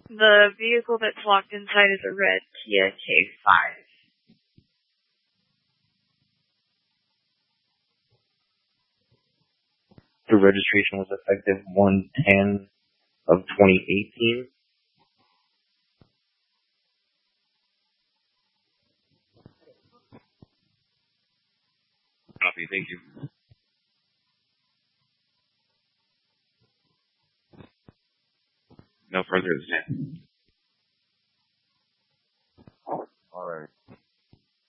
The vehicle that's locked inside is a red Kia K5. The registration was effective 1/10 of 2018. Copy, thank you. No further than that.